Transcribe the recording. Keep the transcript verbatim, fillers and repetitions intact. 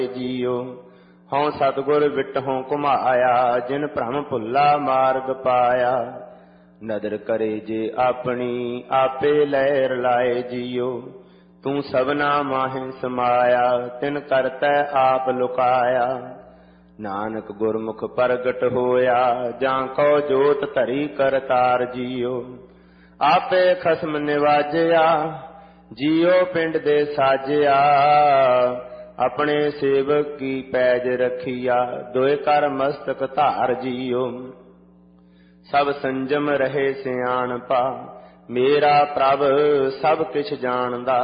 JIO. ਹਉ ਸਤਿਗੁਰ ਵਿਟਹੁ ਘੁਮਾਇਆ, ਜਿਨ ਭ੍ਰਮ ਭੁੱਲਾ ਮਾਰਗ ਪਾਇਆ। ਨਦਰ ਕਰੇ ਜੇ ਆਪਣੀ, ਆਪੇ ਲੈ ਰਲਾਏ ਜੀਓ। ਤੂੰ ਸਭਨਾ ਮਾਹਿ ਸਮਾਇਆ, ਤਿਨ ਕਰਤੈ ਆਪ ਲੁਕਾਇਆ। ਨਾਨਕ ਗੁਰਮੁਖ ਪ੍ਰਗਟ ਹੋਇਆ, ਜਾਂ ਕਉ ਜੋਤ ਧਰੀ ਕਰਤਾਰ ਜੀਓ। ਆਪੇ ਖਸਮ ਨਿਵਾਜਿਆ, ਜੀਓ ਪਿੰਡ ਦੇ ਸਾਜਿਆ। ਆਪਣੇ ਸੇਵਕ ਕੀ ਪੈਜ ਰਖੀਆ, ਦੋਇ ਕਰ ਮਸਤਕ ਧਾਰ ਜੀਓ। ਸਭ ਸੰਜਮ ਰਹੇ ਸਿਆਣਪਾ, ਮੇਰਾ ਪ੍ਰਭ ਸਭ ਕਿਛ ਜਾਣਦਾ।